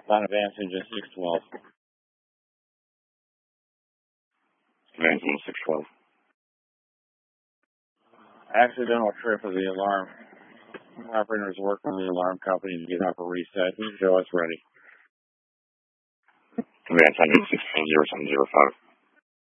On advance engine 612. Advance engine 612. Accidental trip of the alarm. Operators work with the alarm company to get up a reset. Show us ready. Advance engine 160705.